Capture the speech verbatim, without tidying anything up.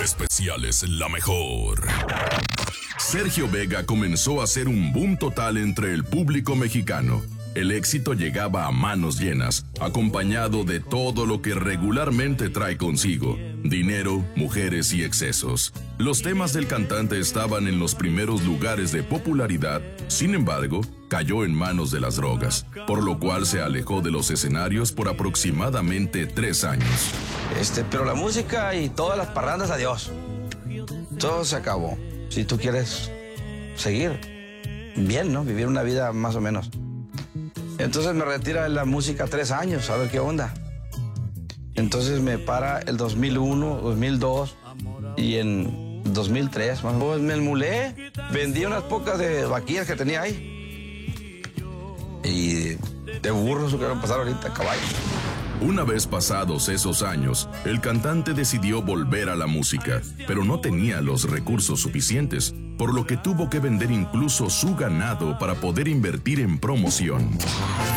Especiales La Mejor. Sergio Vega comenzó a hacer un boom total entre el público mexicano. El éxito llegaba a manos llenas, acompañado de todo lo que regularmente trae consigo: dinero, mujeres y excesos. Los temas del cantante estaban en los primeros lugares de popularidad. Sin embargo, cayó en manos de las drogas, por lo cual se alejó de los escenarios por aproximadamente tres años. Este, pero la música y todas las parrandas, adiós. Todo se acabó. Si tú quieres seguir bien, ¿no? Vivir una vida más o menos. Entonces me retira de la música tres años, a ver qué onda. Entonces me para el dos mil uno, dos mil dos y en dos mil tres, pues me emulé, vendí unas pocas de vaquillas que tenía ahí. Y de burros que van a pasar ahorita, caballos. Una vez pasados esos años, el cantante decidió volver a la música, pero no tenía los recursos suficientes, por lo que tuvo que vender incluso su ganado para poder invertir en promoción.